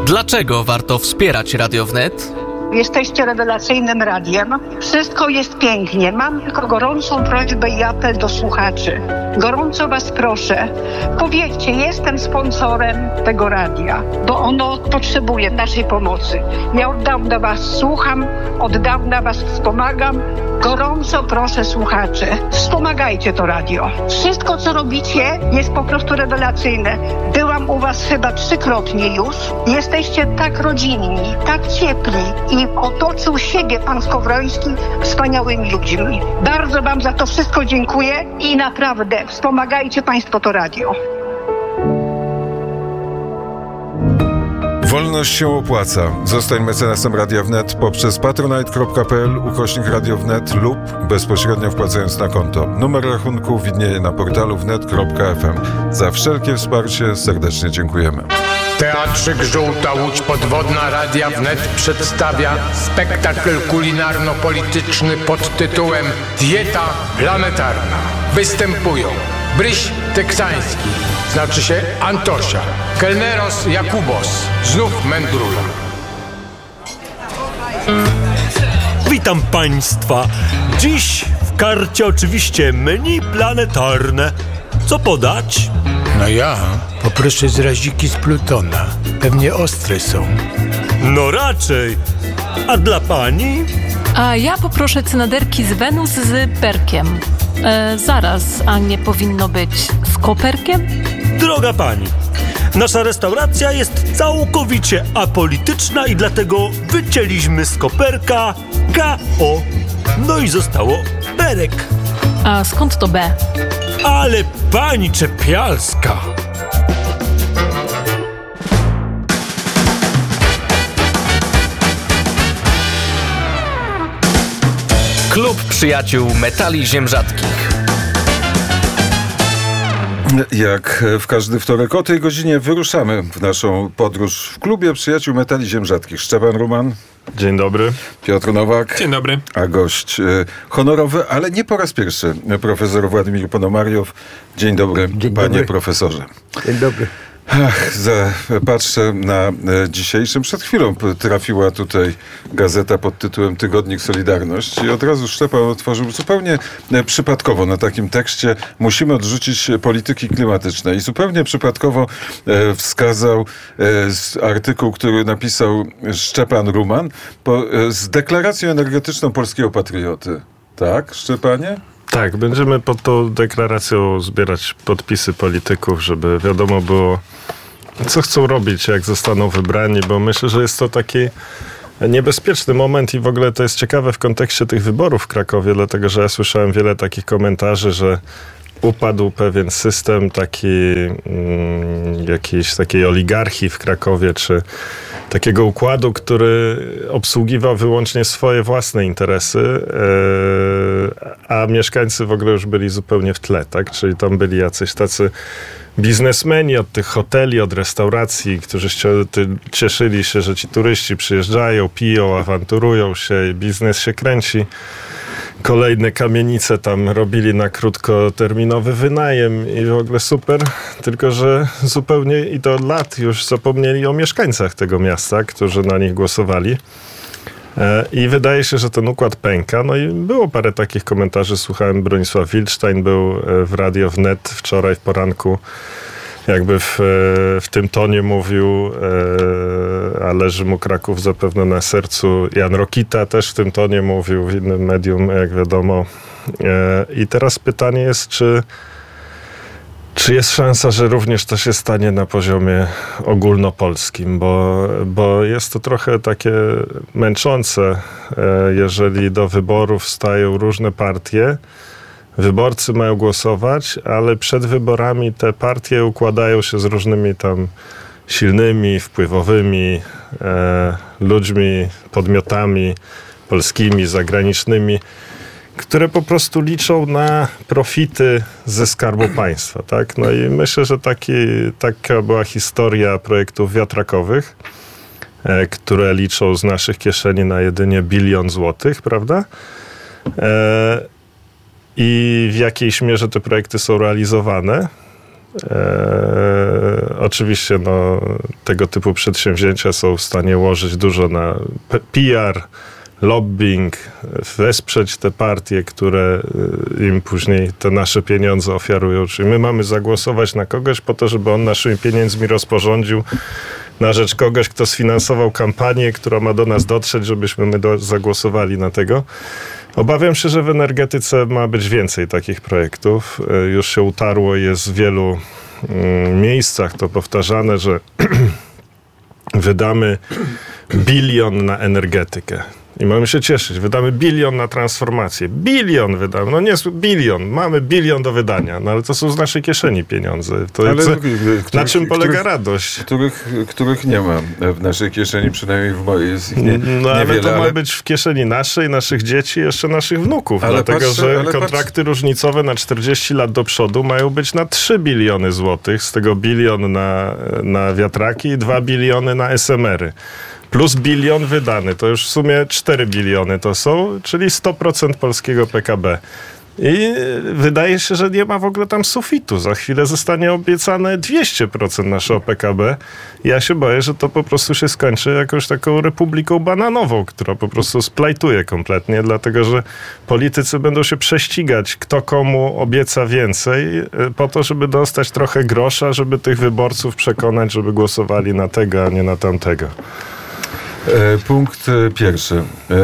Dlaczego warto wspierać Radio Wnet? Jesteście rewelacyjnym radiem. Wszystko jest pięknie. Mam tylko gorącą prośbę i apel do słuchaczy. Gorąco was proszę, powiedzcie, jestem sponsorem tego radia, bo ono potrzebuje naszej pomocy. Ja od dawna was słucham, od dawna was wspomagam. Gorąco proszę słuchaczy, wspomagajcie to radio. Wszystko, co robicie, jest po prostu rewelacyjne. Byłam u was chyba 3-krotnie już. Jesteście tak rodzinni, tak ciepli i otoczył siebie pan Skowroński wspaniałymi ludźmi. Bardzo wam za to wszystko dziękuję i naprawdę wspomagajcie państwo to radio. Wolność się opłaca. Zostań mecenasem Radia Wnet poprzez patronite.pl/Radio Wnet lub bezpośrednio wpłacając na konto. Numer rachunku widnieje na portalu wnet.fm. Za wszelkie wsparcie serdecznie dziękujemy. Teatrzyk Żółta Łódź Podwodna Radia Wnet przedstawia spektakl kulinarno-polityczny pod tytułem Dieta planetarna. Występują Bryś Teksański, znaczy się Antosia, Kelneros Jakubos, znów Mędrula. Witam Państwa. Dziś w karcie oczywiście menu planetarne. Co podać? No ja poproszę zraziki z Plutona. Pewnie ostre są. No raczej. A dla pani? A ja poproszę cynaderki z Wenus z perkiem. Zaraz, a nie powinno być z koperkiem? Droga pani, nasza restauracja jest całkowicie apolityczna i dlatego wycięliśmy z koperka KO. No i zostało perek. A skąd to B? Ale pani Czepialska! Klub Przyjaciół Metali Ziem Rzadkich. Jak w każdy wtorek o tej godzinie wyruszamy w naszą podróż w klubie Przyjaciół Metali Ziem Rzadkich. Szczepan Ruman. Dzień dobry. Piotr Nowak. Dzień dobry. A gość honorowy, ale nie po raz pierwszy, profesor Władimir Ponomariow. Dzień dobry, panie profesorze. Dzień dobry. Patrzę na dzisiejszym. Przed chwilą trafiła tutaj gazeta pod tytułem Tygodnik Solidarność i od razu Szczepan otworzył zupełnie przypadkowo na takim tekście: musimy odrzucić polityki klimatyczne. I zupełnie przypadkowo wskazał artykuł, który napisał Szczepan Ruman z deklaracją energetyczną polskiego patrioty. Tak, Szczepanie? Tak, będziemy pod tą deklaracją zbierać podpisy polityków, żeby wiadomo było, co chcą robić, jak zostaną wybrani, bo myślę, że jest to taki niebezpieczny moment i w ogóle to jest ciekawe w kontekście tych wyborów w Krakowie, dlatego że ja słyszałem wiele takich komentarzy, że upadł pewien system jakiejś takiej oligarchii w Krakowie, czy takiego układu, który obsługiwał wyłącznie swoje własne interesy, a mieszkańcy w ogóle już byli zupełnie w tle, tak? Czyli tam byli jacyś tacy biznesmeni od tych hoteli, od restauracji, którzy cieszyli się, że ci turyści przyjeżdżają, piją, awanturują się i biznes się kręci. Kolejne kamienice tam robili na krótkoterminowy wynajem i w ogóle super, tylko że zupełnie i to od lat już zapomnieli o mieszkańcach tego miasta, którzy na nich głosowali. I wydaje się, że ten układ pęka. No i było parę takich komentarzy. Słuchałem, Bronisław Wildstein był w Radio Wnet wczoraj w poranku. Jakby w tym tonie mówił, a leży mu Kraków zapewne na sercu. Jan Rokita też w tym tonie mówił, w innym medium, jak wiadomo. I teraz pytanie jest, czy jest szansa, że również to się stanie na poziomie ogólnopolskim, bo jest to trochę takie męczące, jeżeli do wyborów stają różne partie. Wyborcy mają głosować, ale przed wyborami te partie układają się z różnymi tam silnymi, wpływowymi ludźmi, podmiotami polskimi, zagranicznymi, które po prostu liczą na profity ze Skarbu Państwa, tak? No i myślę, że taka była historia projektów wiatrakowych, które liczą z naszych kieszeni na jedynie 1 bilion złotych, prawda? I w jakiejś mierze te projekty są realizowane. Oczywiście tego typu przedsięwzięcia są w stanie łożyć dużo na PR, lobbying, wesprzeć te partie, które im później te nasze pieniądze ofiarują. Czyli my mamy zagłosować na kogoś po to, żeby on naszymi pieniędzmi rozporządził na rzecz kogoś, kto sfinansował kampanię, która ma do nas dotrzeć, żebyśmy my zagłosowali na tego. Obawiam się, że w energetyce ma być więcej takich projektów. Już się utarło, jest w wielu miejscach to powtarzane, że wydamy 1 bilion na energetykę. I mamy się cieszyć. Wydamy 1 bilion na transformację. 1 bilion wydamy. No nie 1 bilion. Mamy 1 bilion do wydania. No ale to są z naszej kieszeni pieniądze. Na czym polega radość? Których nie ma w naszej kieszeni, przynajmniej w mojej jest ich niewiele. Ale to ma być w kieszeni naszej, naszych dzieci, jeszcze naszych wnuków. Dlatego, że kontrakty różnicowe na 40 lat do przodu mają być na 3 biliony złotych. Z tego 1 bilion na wiatraki i 2 biliony na SMR-y. Plus 1 bilion wydany, to już w sumie 4 biliony to są, czyli 100% polskiego PKB. I wydaje się, że nie ma w ogóle tam sufitu. Za chwilę zostanie obiecane 200% naszego PKB. Ja się boję, że to po prostu się skończy jakąś taką republiką bananową, która po prostu splajtuje kompletnie, dlatego że politycy będą się prześcigać, kto komu obieca więcej, po to, żeby dostać trochę grosza, żeby tych wyborców przekonać, żeby głosowali na tego, a nie na tamtego. Punkt pierwszy.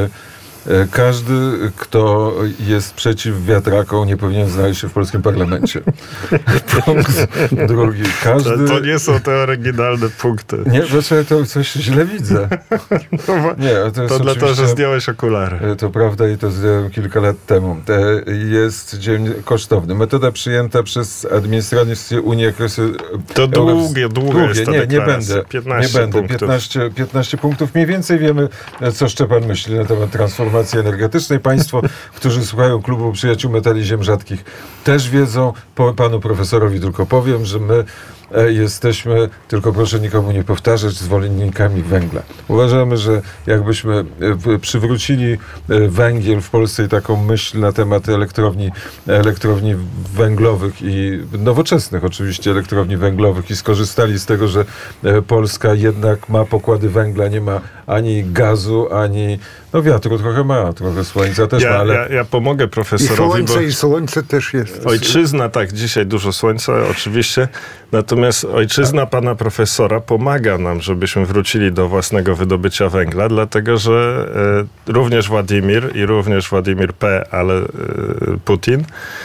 Każdy, kto jest przeciw wiatrakom, nie powinien znaleźć się w polskim parlamencie. Punkt drugi. To nie są te oryginalne punkty. Nie, to coś źle widzę. Nie, to dlatego, że zdjąłeś okulary. To prawda i to zdjąłem kilka lat temu. Jest dzień kosztowny. Metoda przyjęta przez administrację Unii To długie jest ta deklaracja. Nie będę. 15 punktów. Mniej więcej wiemy, co Szczepan myśli na temat transformacji energetycznej. Państwo, którzy słuchają Klubu Przyjaciół Metali Ziem Rzadkich, też wiedzą. Panu profesorowi tylko powiem, że my jesteśmy, tylko proszę nikomu nie powtarzać, zwolennikami węgla. Uważamy, że jakbyśmy przywrócili węgiel w Polsce i taką myśl na temat elektrowni węglowych i nowoczesnych oczywiście elektrowni węglowych i skorzystali z tego, że Polska jednak ma pokłady węgla, nie ma ani gazu, ani wiatru trochę ma, trochę słońca też ma, ale... Ja pomogę profesorowi, I słońce też jest. Ojczyzna, tak, dzisiaj dużo słońca, oczywiście, natomiast ojczyzna pana profesora pomaga nam, żebyśmy wrócili do własnego wydobycia węgla, dlatego, że również Władimir P., ale Putin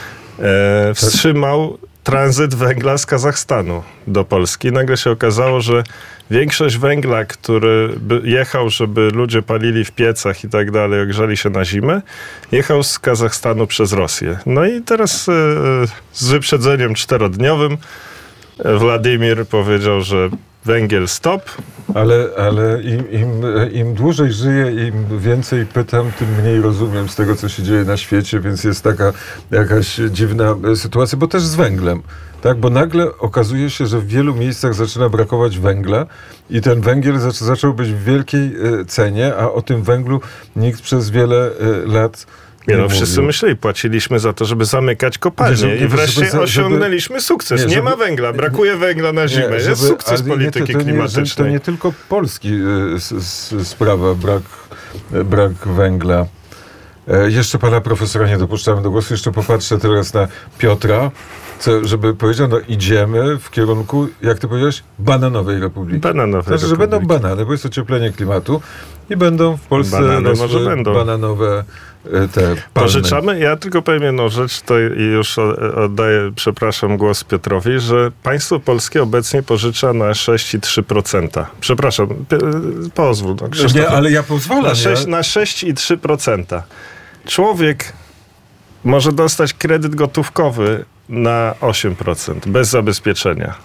wstrzymał tranzyt węgla z Kazachstanu do Polski. Nagle się okazało, że większość węgla, który jechał, żeby ludzie palili w piecach i tak dalej, ogrzali się na zimę, jechał z Kazachstanu przez Rosję. No i teraz z wyprzedzeniem 4-dniowym Władimir powiedział, że węgiel stop. Ale im dłużej żyję, im więcej pytam, tym mniej rozumiem z tego, co się dzieje na świecie, więc jest taka jakaś dziwna sytuacja, bo też z węglem. Tak, bo nagle okazuje się, że w wielu miejscach zaczyna brakować węgla i ten węgiel zaczął być w wielkiej cenie, a o tym węglu nikt przez wiele lat wszyscy myśleli, płaciliśmy za to, żeby zamykać kopalnie i wreszcie osiągnęliśmy sukces. Nie ma węgla, brakuje węgla na zimę. Jest sukces polityki klimatycznej. To nie tylko Polski sprawa, brak węgla. Jeszcze pana profesora nie dopuszczamy do głosu, jeszcze popatrzę teraz na Piotra, żeby powiedział, idziemy w kierunku, jak ty powiedziałeś, bananowej republiki. Znaczy, że będą banany, bo jest ocieplenie klimatu i będą w Polsce bananowe te palmy. Pożyczamy? Ja tylko powiem jedną rzecz, to już oddaję, przepraszam, głos Piotrowi, że państwo polskie obecnie pożycza na 6,3%. Przepraszam, pozwól. Nie, ale ja pozwalam. Na 6,3%. Człowiek może dostać kredyt gotówkowy na 8%, bez zabezpieczenia.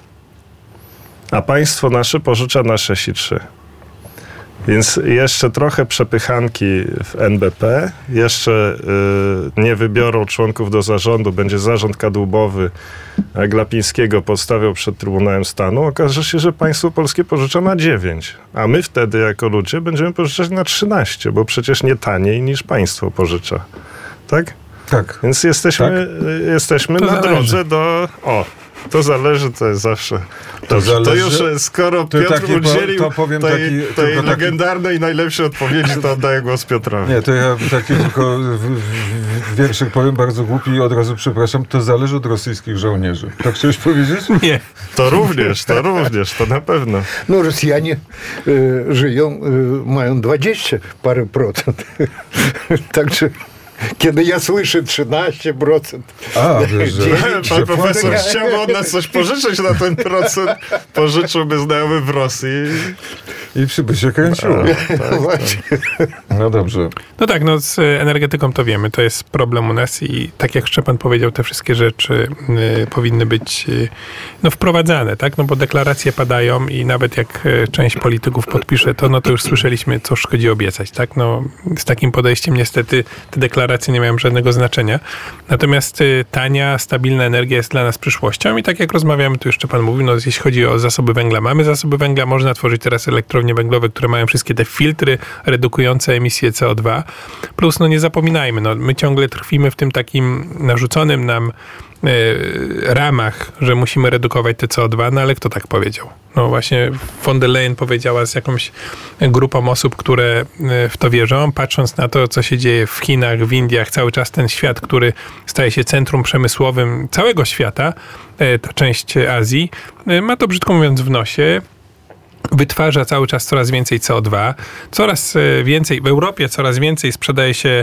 A państwo nasze pożycza na 6,3%. Więc jeszcze trochę przepychanki w NBP, jeszcze nie wybiorą członków do zarządu, będzie zarząd kadłubowy, a Glapińskiego podstawiał przed Trybunałem Stanu, okaże się, że państwo polskie pożycza na 9%, a my wtedy jako ludzie będziemy pożyczać na 13%, bo przecież nie taniej niż państwo pożycza. Tak? Tak. Więc jesteśmy na drodze do... To zależy, to jest zawsze. To już skoro Piotr udzielił tej legendarnej i najlepszej odpowiedzi, to oddaję głos Piotrowi. Nie, to ja taki tylko wierszyk powiem, bardzo głupi i od razu przepraszam, to zależy od rosyjskich żołnierzy. Tak chciałeś powiedzieć? Nie. To również, to na pewno. No Rosjanie żyją, mają 20 parę procent. Także kiedy ja słyszę 13%. Pan profesor chciałby od nas coś pożyczyć na ten procent. Pożyczyłby znajomy w Rosji. I by się kręciło. No dobrze. No tak, z energetyką to wiemy. To jest problem u nas i tak jak Szczepan powiedział, te wszystkie rzeczy powinny być wprowadzane, tak? No bo deklaracje padają i nawet jak część polityków podpisze to, to już słyszeliśmy, co szkodzi obiecać, tak? No z takim podejściem niestety te deklaracje nie mają żadnego znaczenia. Natomiast tania, stabilna energia jest dla nas przyszłością i tak jak rozmawiamy, tu już Szczepan mówił, jeśli chodzi o zasoby węgla, mamy zasoby węgla, można tworzyć teraz elektrownie węglowe, które mają wszystkie te filtry redukujące emisję CO2. Plus, nie zapominajmy, my ciągle trwimy w tym takim narzuconym nam ramach, że musimy redukować te CO2, ale kto tak powiedział? Właśnie von der Leyen powiedziała z jakąś grupą osób, które w to wierzą, patrząc na to, co się dzieje w Chinach, w Indiach, cały czas ten świat, który staje się centrum przemysłowym całego świata, ta część Azji, ma to brzydko mówiąc w nosie, wytwarza cały czas coraz więcej CO2, coraz więcej, w Europie coraz więcej sprzedaje się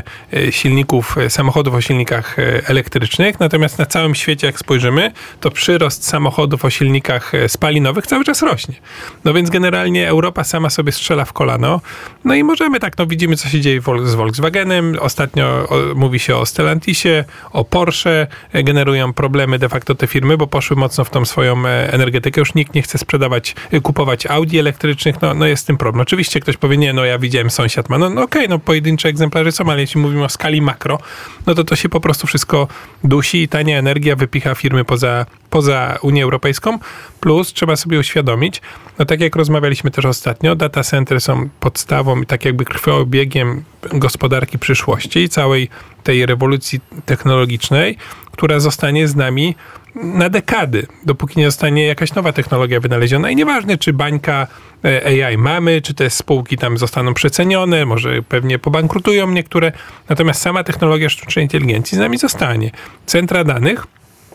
samochodów o silnikach elektrycznych, natomiast na całym świecie, jak spojrzymy, to przyrost samochodów o silnikach spalinowych cały czas rośnie. Więc generalnie Europa sama sobie strzela w kolano. I możemy widzimy, co się dzieje z Volkswagenem. Ostatnio mówi się o Stellantisie, o Porsche. Generują problemy de facto te firmy, bo poszły mocno w tą swoją energetykę. Już nikt nie chce kupować Audi elektrycznych, jest z tym problem. Oczywiście ktoś powie, nie, ja widziałem, sąsiad ma. Pojedyncze egzemplarze są, ale jeśli mówimy o skali makro, to się po prostu wszystko dusi i tania energia wypycha firmy poza Unię Europejską. Plus trzeba sobie uświadomić, tak jak rozmawialiśmy też ostatnio, data centry są podstawą i tak jakby krwiobiegiem gospodarki przyszłości i całej tej rewolucji technologicznej, która zostanie z nami na dekady, dopóki nie zostanie jakaś nowa technologia wynaleziona. I nieważne, czy bańka AI mamy, czy te spółki tam zostaną przecenione, może pewnie pobankrutują niektóre, natomiast sama technologia sztucznej inteligencji z nami zostanie. Centra danych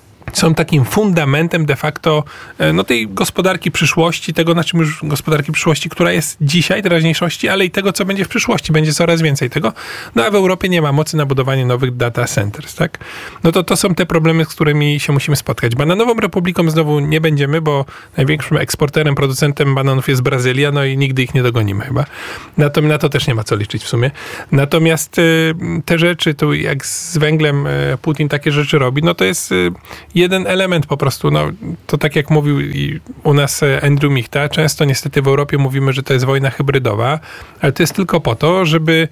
są takim fundamentem de facto tej gospodarki przyszłości, tego na czym już gospodarki przyszłości, która jest dzisiaj, teraźniejszości, ale i tego, co będzie w przyszłości. Będzie coraz więcej tego. A w Europie nie ma mocy na budowanie nowych data centers, tak? To są te problemy, z którymi się musimy spotkać. Bananową republiką znowu nie będziemy, bo największym eksporterem, producentem bananów jest Brazylia, i nigdy ich nie dogonimy chyba. Na to też nie ma co liczyć w sumie. Natomiast te rzeczy, tu jak z węglem Putin takie rzeczy robi, to jest jeden element po prostu, to tak jak mówił i u nas Andrew Michta, często niestety w Europie mówimy, że to jest wojna hybrydowa, ale to jest tylko po to, żeby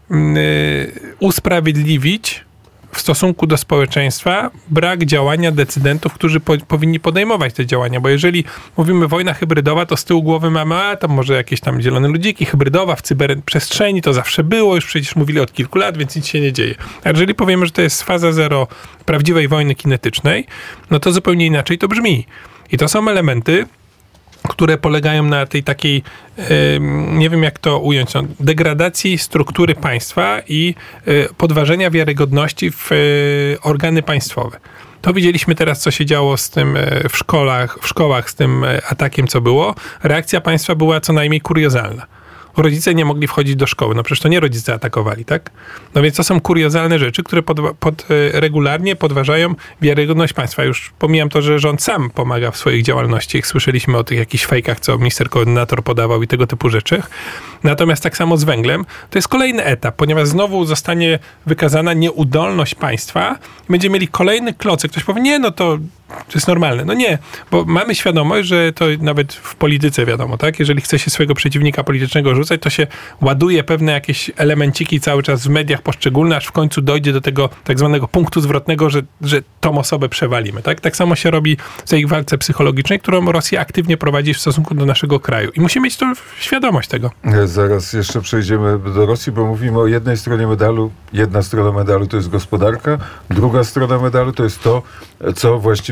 usprawiedliwić w stosunku do społeczeństwa brak działania decydentów, którzy powinni podejmować te działania, bo jeżeli mówimy wojna hybrydowa, to z tyłu głowy mamy, tam może jakieś tam zielone ludziki, hybrydowa w cyberprzestrzeni, to zawsze było, już przecież mówili od kilku lat, więc nic się nie dzieje. A jeżeli powiemy, że to jest faza zero prawdziwej wojny kinetycznej, to zupełnie inaczej to brzmi. I to są elementy, które polegają na tej takiej, nie wiem jak to ująć, degradacji struktury państwa i podważenia wiarygodności w organy państwowe. To widzieliśmy teraz, co się działo z tym w szkołach z tym atakiem, co było. Reakcja państwa była co najmniej kuriozalna. Rodzice nie mogli wchodzić do szkoły. Przecież to nie rodzice atakowali, tak? Więc to są kuriozalne rzeczy, które regularnie podważają wiarygodność państwa. Już pomijam to, że rząd sam pomaga w swojej działalności. Jak słyszeliśmy o tych jakichś fejkach, co minister koordynator podawał i tego typu rzeczy. Natomiast tak samo z węglem, to jest kolejny etap, ponieważ znowu zostanie wykazana nieudolność państwa. Będziemy mieli kolejny klocek. Ktoś powie, nie, to jest normalne. Nie, bo mamy świadomość, że to nawet w polityce wiadomo, tak? Jeżeli chce się swojego przeciwnika politycznego rzucać, to się ładuje pewne jakieś elemenciki cały czas w mediach poszczególne, aż w końcu dojdzie do tego tak zwanego punktu zwrotnego, że tą osobę przewalimy, tak? Tak samo się robi w tej walce psychologicznej, którą Rosja aktywnie prowadzi w stosunku do naszego kraju. I musimy mieć świadomość tego. Zaraz jeszcze przejdziemy do Rosji, bo mówimy o jednej stronie medalu. Jedna strona medalu to jest gospodarka, druga strona medalu to jest to, co właściwie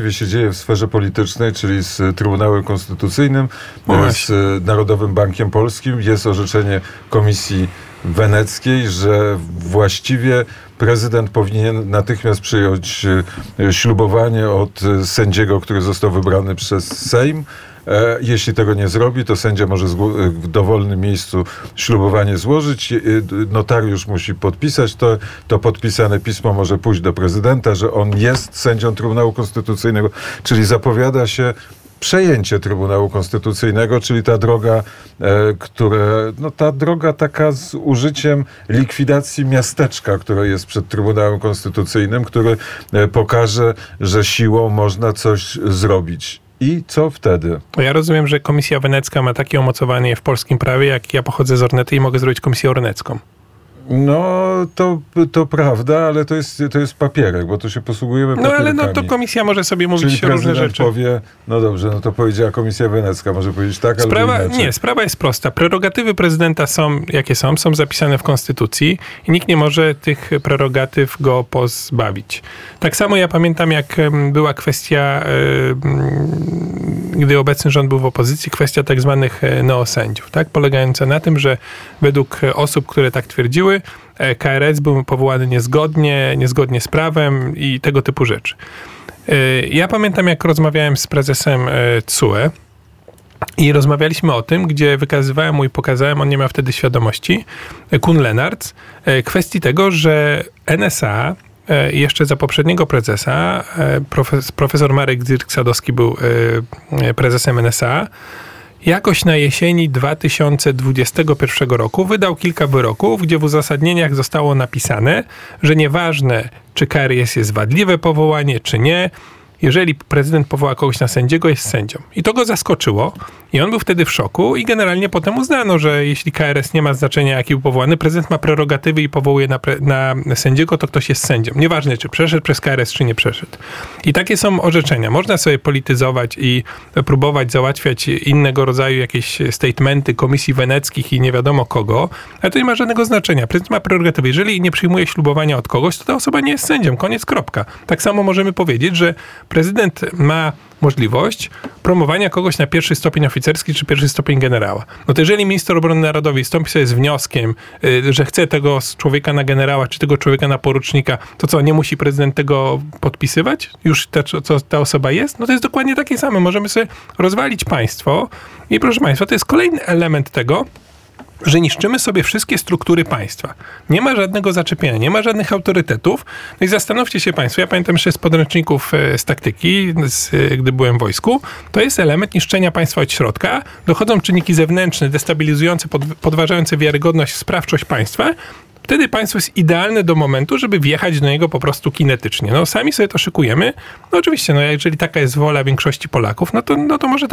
właściwie się dzieje w sferze politycznej, czyli z Trybunałem Konstytucyjnym, z Narodowym Bankiem Polskim. Jest orzeczenie Komisji Weneckiej, że właściwie prezydent powinien natychmiast przyjąć ślubowanie od sędziego, który został wybrany przez Sejm. Jeśli tego nie zrobi, to sędzia może w dowolnym miejscu ślubowanie złożyć. Notariusz musi podpisać. To podpisane pismo może pójść do prezydenta, że on jest sędzią Trybunału Konstytucyjnego, czyli zapowiada się przejęcie Trybunału Konstytucyjnego, czyli ta droga, ta droga taka z użyciem likwidacji miasteczka, które jest przed Trybunałem Konstytucyjnym, który pokaże, że siłą można coś zrobić. I co wtedy? Ja rozumiem, że Komisja Wenecka ma takie umocowanie w polskim prawie, jak ja pochodzę z Ornety i mogę zrobić Komisję Ornecką. No, to prawda, ale to jest papierek, bo tu się posługujemy papierkami. No ale to komisja może sobie mówić różne rzeczy. Powie, no dobrze, to powiedziała Komisja Wenecka, może powiedzieć tak albo inaczej. Nie, sprawa jest prosta. Prerogatywy prezydenta są, jakie są zapisane w Konstytucji i nikt nie może tych prerogatyw go pozbawić. Tak samo ja pamiętam, jak była kwestia, gdy obecny rząd był w opozycji, kwestia tak zwanych neosędziów, tak? Polegająca na tym, że według osób, które tak twierdziły, KRS był powołany niezgodnie z prawem i tego typu rzeczy. Ja pamiętam, jak rozmawiałem z prezesem TSUE i rozmawialiśmy o tym, gdzie wykazywałem mu i pokazałem, on nie miał wtedy świadomości, Kuhn Lenartz, kwestii tego, że NSA jeszcze za poprzedniego prezesa, profesor Marek Zirk-Sadowski był prezesem NSA, jakoś na jesieni 2021 roku wydał kilka wyroków, gdzie w uzasadnieniach zostało napisane, że nieważne, czy KRS jest wadliwe powołanie, czy nie, jeżeli prezydent powoła kogoś na sędziego, jest sędzią. I to go zaskoczyło i on był wtedy w szoku i generalnie potem uznano, że jeśli KRS nie ma znaczenia, jaki był powołany, prezydent ma prerogatywy i powołuje na sędziego, to ktoś jest sędzią. Nieważne, czy przeszedł przez KRS, czy nie przeszedł. I takie są orzeczenia. Można sobie polityzować i próbować załatwiać innego rodzaju jakieś statementy komisji weneckich i nie wiadomo kogo, ale to nie ma żadnego znaczenia. Prezydent ma prerogatywy. Jeżeli nie przyjmuje ślubowania od kogoś, to ta osoba nie jest sędzią. Koniec, kropka. Tak samo możemy powiedzieć, że prezydent ma możliwość promowania kogoś na pierwszy stopień oficerski czy pierwszy stopień generała. No to jeżeli minister obrony narodowej stąpi sobie z wnioskiem, że chce tego człowieka na generała czy tego człowieka na porucznika, to co, nie musi prezydent tego podpisywać? Już ta osoba jest? No to jest dokładnie takie same. Możemy sobie rozwalić państwo i proszę państwa, to jest kolejny element tego, że niszczymy sobie wszystkie struktury państwa. Nie ma żadnego zaczepienia, nie ma żadnych autorytetów. No i zastanówcie się państwo, ja pamiętam jeszcze z podręczników z taktyki, gdy byłem w wojsku, to jest element niszczenia państwa od środka. Dochodzą czynniki zewnętrzne, destabilizujące, podważające wiarygodność, sprawczość państwa. Wtedy państwo jest idealne do momentu, żeby wjechać do niego po prostu kinetycznie. No sami sobie to szykujemy. No oczywiście, jeżeli taka jest wola większości Polaków, no to może